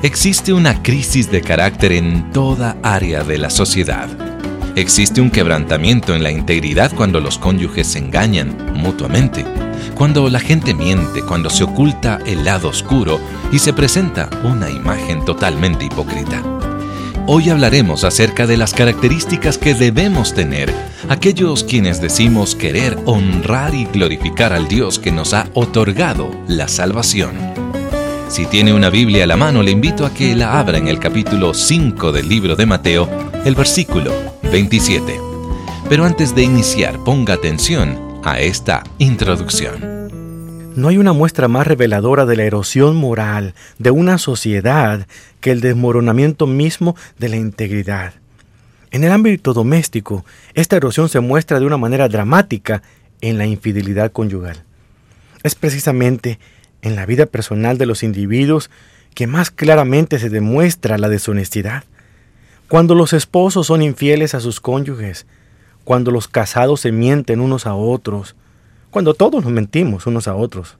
Existe una crisis de carácter en toda área de la sociedad. Existe un quebrantamiento en la integridad cuando los cónyuges se engañan mutuamente, cuando la gente miente, cuando se oculta el lado oscuro y se presenta una imagen totalmente hipócrita. Hoy hablaremos acerca de las características que debemos tener aquellos quienes decimos querer honrar y glorificar al Dios que nos ha otorgado la salvación. Si tiene una Biblia a la mano, le invito a que la abra en el capítulo 5 del libro de Mateo, el versículo 27. Pero antes de iniciar, ponga atención a esta introducción. No hay una muestra más reveladora de la erosión moral de una sociedad que el desmoronamiento mismo de la integridad. En el ámbito doméstico, esta erosión se muestra de una manera dramática en la infidelidad conyugal. Es precisamente en la vida personal de los individuos que más claramente se demuestra la deshonestidad. Cuando los esposos son infieles a sus cónyuges, cuando los casados se mienten unos a otros, cuando todos nos mentimos unos a otros.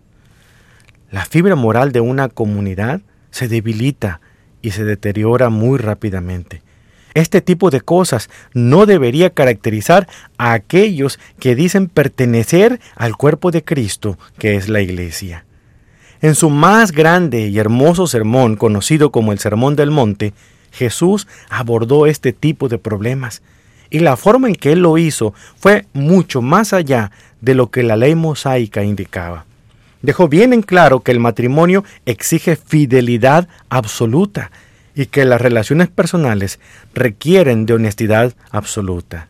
La fibra moral de una comunidad se debilita y se deteriora muy rápidamente. Este tipo de cosas no debería caracterizar a aquellos que dicen pertenecer al cuerpo de Cristo, que es la Iglesia. En su más grande y hermoso sermón, conocido como el Sermón del Monte, Jesús abordó este tipo de problemas. Y la forma en que Él lo hizo fue mucho más allá de lo que la ley mosaica indicaba. Dejó bien en claro que el matrimonio exige fidelidad absoluta y que las relaciones personales requieren de honestidad absoluta.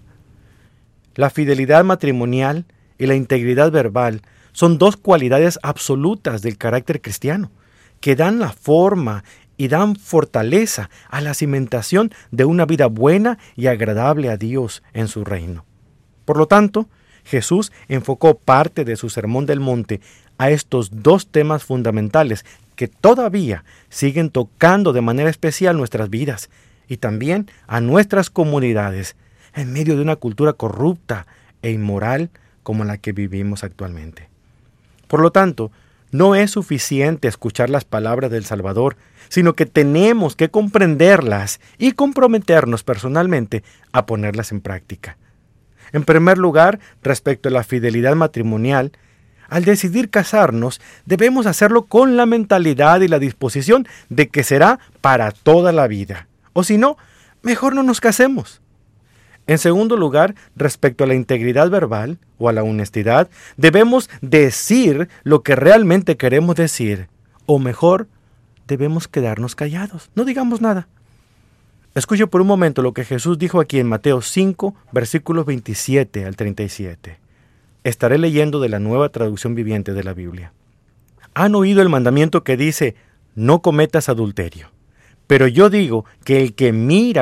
La fidelidad matrimonial y la integridad verbal son dos cualidades absolutas del carácter cristiano, que dan la forma y dan fortaleza a la cimentación de una vida buena y agradable a Dios en su reino. Por lo tanto, Jesús enfocó parte de su Sermón del Monte a estos dos temas fundamentales que todavía siguen tocando de manera especial nuestras vidas y también a nuestras comunidades en medio de una cultura corrupta e inmoral como la que vivimos actualmente. Por lo tanto, no es suficiente escuchar las palabras del Salvador, sino que tenemos que comprenderlas y comprometernos personalmente a ponerlas en práctica. En primer lugar, respecto a la fidelidad matrimonial, al decidir casarnos, debemos hacerlo con la mentalidad y la disposición de que será para toda la vida. O si no, mejor no nos casemos. En segundo lugar, respecto a la integridad verbal o a la honestidad, debemos decir lo que realmente queremos decir. O mejor, debemos quedarnos callados. No digamos nada. Escuche por un momento lo que Jesús dijo aquí en Mateo 5, versículos 27 al 37. Estaré leyendo de la Nueva Traducción Viviente de la Biblia. Han oído el mandamiento que dice, no cometas adulterio. Pero yo digo que el que mira